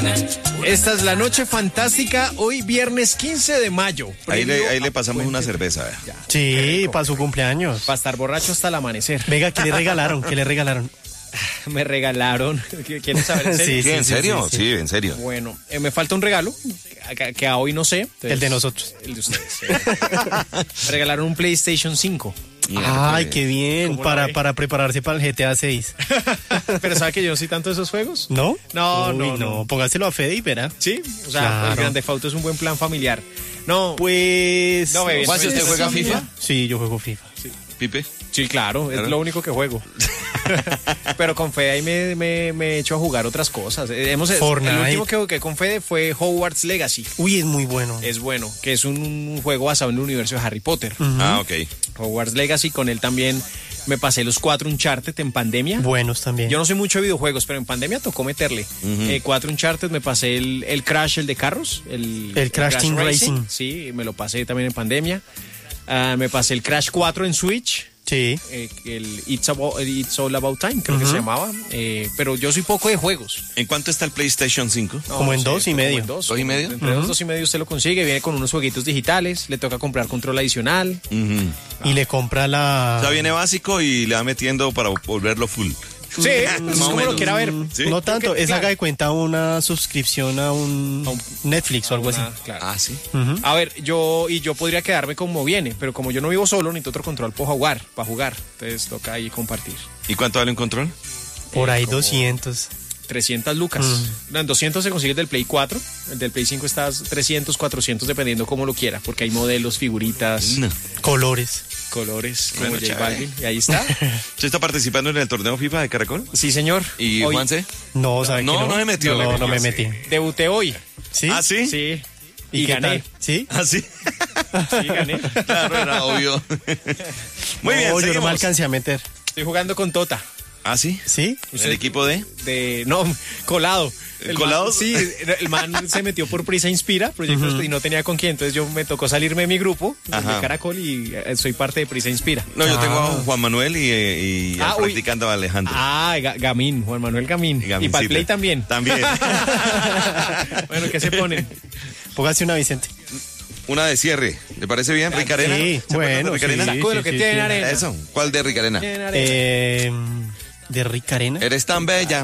Esta es la noche fantástica, hoy viernes 15 de mayo. Ahí le pasamos una cerveza. Sí, para su cumpleaños. Para estar borracho hasta el amanecer. Venga, ¿qué le regalaron? ¿Qué le regalaron? Me regalaron. ¿Quieren saber en serio? Sí, ¿En serio? Sí, en serio. Bueno, me falta un regalo que a hoy no sé. Entonces, El de nosotros. El de ustedes. Me regalaron un PlayStation 5. Ay, qué bien. ¿Cómo la ve? Para prepararse para el GTA 6. Pero ¿sabe que yo no soy tanto de esos juegos? ¿No? No, Uy, no. Póngaselo a Fede y verá. Sí, o sea, Claro. el Grand Theft Auto es un buen plan familiar. No, Pues... No, bebé, Juanse, ¿usted juega FIFA? Sí, yo juego FIFA. Pipe. sí, claro, es ¿Claro? lo único que juego. Pero con Fede ahí me he hecho a jugar otras cosas. Fortnite. El último que jugué con Fede fue Hogwarts Legacy. Uy, es muy bueno. Es bueno, que es un juego basado en el universo de Harry Potter. Ah, ok. Hogwarts Legacy, con él también me pasé los 4 Uncharted en pandemia. Buenos también. Yo no soy mucho de videojuegos, pero en pandemia tocó meterle. 4 Uncharted, me pasé el Crash, el de carros. El Crash Team Racing. Sí, me lo pasé también en pandemia. Me pasé el Crash 4 en Switch. Sí. El It's All About Time, creo que se llamaba. Pero yo soy poco de juegos. ¿En cuánto está el PlayStation 5? No, Como en sí, 2 y medio. como en dos. ¿2 y medio? Entre 2 y medio usted lo consigue. Viene con unos jueguitos digitales. Le toca comprar control adicional. Y le compra la... O sea, viene básico y le va metiendo para volverlo full. Sí, es Más o como lo menos. quiera ver. ¿Sí? No tanto, Creo que- es haga de cuenta una suscripción a un Netflix o algo así. Claro. Ah, sí. A ver, yo podría quedarme como viene, pero como yo no vivo solo, necesito otro control para jugar. Entonces toca ahí compartir. ¿Y cuánto vale un control? Por ahí como 200. 300 lucas. No, en 200 se consigue el del Play 4. El del Play 5 está 300, 400, dependiendo cómo lo quiera, porque hay modelos, figuritas, No. Colores. colores, como Bueno, J chévere. Balvin. Y ahí está. ¿Usted está participando en el torneo FIFA de Caracol? Sí, señor. ¿Y Hoy Juanse? No, ¿sabe No, que no me metió. No me metí. Debuté hoy. ¿Sí? ¿Ah, sí? Sí. ¿Y qué gané. tal? ¿Sí? ¿Ah, sí? Sí, gané. Claro, era obvio. Muy bien, No, yo no me seguimos. alcancé a meter. Estoy jugando con Tota. ¿Ah, sí? ¿Sí? ¿El equipo de? No, colado. ¿Colado? Man, sí, el man se metió por Prisa Inspira, proyectos, y no tenía con quién, entonces yo me tocó salirme de mi grupo, de Ajá. Caracol, y soy parte de Prisa Inspira. No, yo tengo a Juan Manuel y al uy. practicante a Alejandro. Gamín, Juan Manuel Gamín. Y para el Play también. También. Bueno, ¿qué se ponen? Póngase una, Vicente. Una de cierre. ¿Le parece bien, Ricarena? Sí, ¿Se acuerdan bueno, de Ricarena? sí, Saco de lo que tiene sí. arena. Eso. ¿Cuál de Ricarena? Tienen arena. De Rick Arena. Eres tan bella.